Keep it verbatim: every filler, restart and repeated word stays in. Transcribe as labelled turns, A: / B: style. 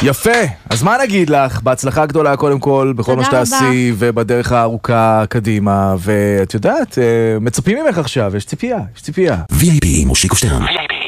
A: יפה, אז מה נגיד לך? בהצלחה גדולה קודם כל, בכל מה שתעשי, ובדרך הארוכה קדימה, ואת יודעת, מצפים ממך עכשיו, יש ציפייה, יש ציפייה.
B: וי איי פי מושיקו שטרן.